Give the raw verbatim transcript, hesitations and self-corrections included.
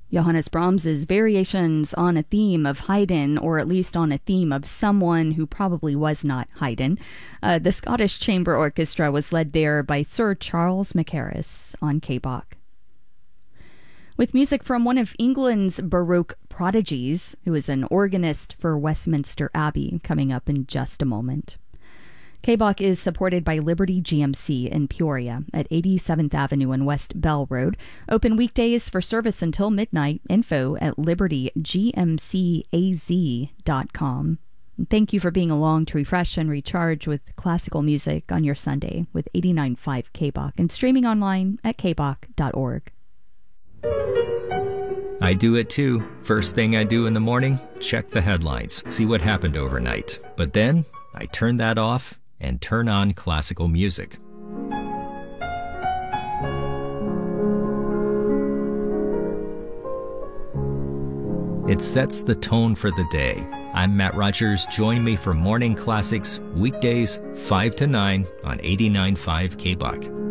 Johannes Brahms's variations on a theme of Haydn, or at least on a theme of someone who probably was not Haydn. Uh, the Scottish Chamber Orchestra was led there by Sir Charles Mackerras on K B O C. With music from one of England's Baroque prodigies, who is an organist for Westminster Abbey, coming up in just a moment. K B O C is supported by Liberty G M C in Peoria at eighty-seventh Avenue and West Bell Road. Open weekdays for service until midnight. Info at liberty g m c a z dot com. And thank you for being along to refresh and recharge with classical music on your Sunday with eighty-nine point five K B O C and streaming online at k b o c dot org. I do it too. First thing I do in the morning, check the headlines, see what happened overnight. But then I turn that off and turn on classical music. It sets the tone for the day. I'm Matt Rogers. Join me for Morning Classics, weekdays five to nine on eighty-nine point five K B O C.